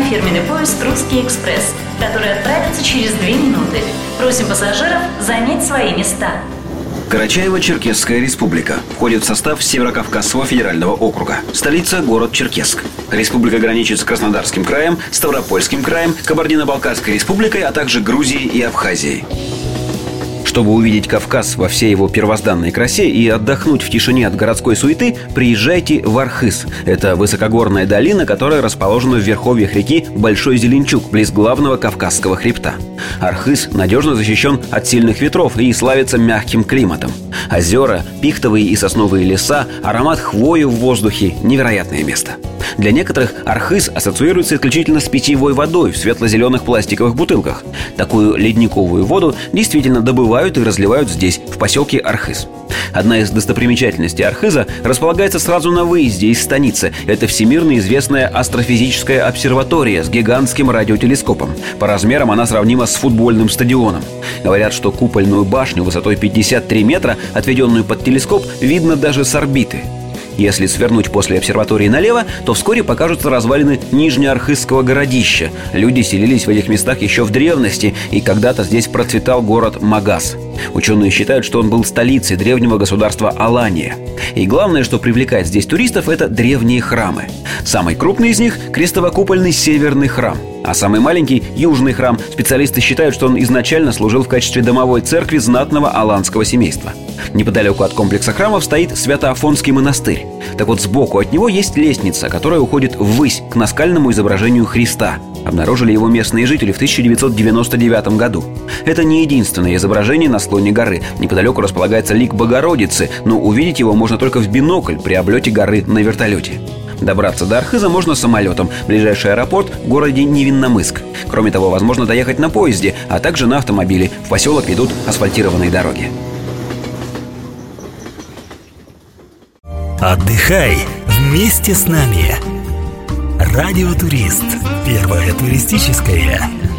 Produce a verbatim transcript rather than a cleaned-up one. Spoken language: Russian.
фирменный поезд «Русский экспресс», который отправится через две минуты. Просим пассажиров занять свои места. Карачаево-Черкесская республика входит в состав Северокавказского федерального округа. Столица – город Черкесск. Республика граничит с Краснодарским краем, Ставропольским краем, Кабардино-Балкарской республикой, а также Грузией и Абхазией. Чтобы увидеть Кавказ во всей его первозданной красе и отдохнуть в тишине от городской суеты, приезжайте в Архыз. Это высокогорная долина, которая расположена в верховьях реки Большой Зеленчук, близ главного Кавказского хребта. Архыз надежно защищен от сильных ветров и славится мягким климатом. Озера, пихтовые и сосновые леса, аромат хвои в воздухе – невероятное место. Для некоторых Архыз ассоциируется исключительно с питьевой водой в светло-зеленых пластиковых бутылках. Такую ледниковую воду действительно добывают и разливают здесь, в поселке Архыз. Одна из достопримечательностей Архыза располагается сразу на выезде из станицы. Это всемирно известная астрофизическая обсерватория с гигантским радиотелескопом. По размерам она сравнима с футбольным стадионом. Говорят, что купольную башню высотой пятьдесят три метра, отведенную под телескоп, видно даже с орбиты. Если свернуть после обсерватории налево, то вскоре покажутся развалины Нижнеархызского городища. Люди селились в этих местах еще в древности, и когда-то здесь процветал город Магаз. Ученые считают, что он был столицей древнего государства Алания. И главное, что привлекает здесь туристов, это древние храмы. Самый крупный из них – крестово-купольный северный храм. А самый маленький – южный храм. Специалисты считают, что он изначально служил в качестве домовой церкви знатного аланского семейства. Неподалеку от комплекса храмов стоит Свято-Афонский монастырь. Так вот, сбоку от него есть лестница, которая уходит ввысь к наскальному изображению Христа. Обнаружили его местные жители в тысяча девятьсот девяносто девятом году. Это не единственное изображение на склоне горы. Неподалеку располагается лик Богородицы, но увидеть его можно только в бинокль при облете горы на вертолете. Добраться до Архыза можно самолетом. Ближайший аэропорт в городе Невинномысск. Кроме того, возможно доехать на поезде, а также на автомобиле. В поселок ведут асфальтированные дороги. Отдыхай вместе с нами. Радиотурист. Первая туристическая